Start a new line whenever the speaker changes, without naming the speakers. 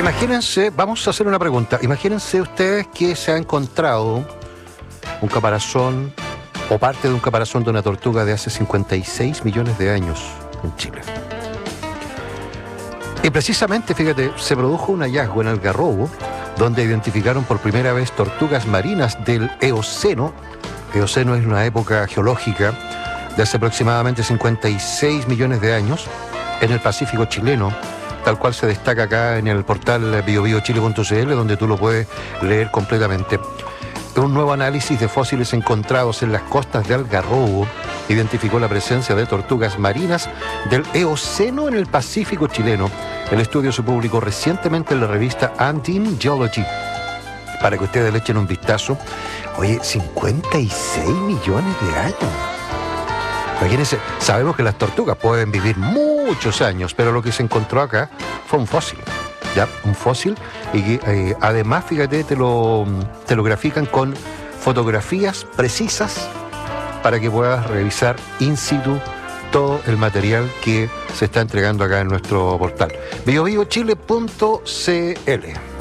Imagínense, vamos a hacer una pregunta. Imagínense ustedes que se ha encontrado un caparazón o parte de un caparazón de una tortuga de hace 56 millones de años en Chile. Y precisamente, fíjate, se produjo un hallazgo en Algarrobo, donde identificaron por primera vez tortugas marinas del Eoceno. Eoceno es una época geológica de hace aproximadamente 56 millones de años en el Pacífico chileno, tal cual se destaca acá en el portal biobiochile.cl, donde tú lo puedes leer completamente. Un nuevo análisis de fósiles encontrados en las costas de Algarrobo identificó la presencia de tortugas marinas del Eoceno en el Pacífico chileno. El estudio se publicó recientemente en la revista Andean Geology. Para que ustedes le echen un vistazo. Oye, 56 millones de años. Imagínense, sabemos que las tortugas pueden vivir muchos años, pero lo que se encontró acá fue un fósil. ¿Ya? Un fósil, y que además, fíjate, te lo grafican con fotografías precisas para que puedas revisar in situ todo el material que se está entregando acá en nuestro portal biobiochile.cl.